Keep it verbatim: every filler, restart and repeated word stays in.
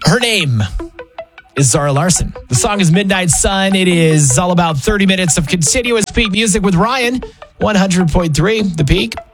Her name is Zara Larsson. The song is Midnight Sun. It is all about thirty minutes of continuous Peak music with Ryan. one hundred point three, The Peak.